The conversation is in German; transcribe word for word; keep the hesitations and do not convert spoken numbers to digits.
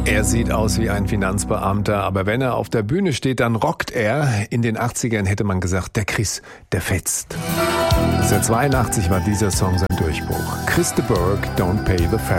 Er sieht aus wie ein Finanzbeamter, aber wenn er auf der Bühne steht, dann rockt er. In den achtzigern hätte man gesagt, der Chris, der fetzt. neunzehnhundertzweiundachtzig war dieser Song sein Durchbruch. Chris de Burgh, Don't Pay the Ferry.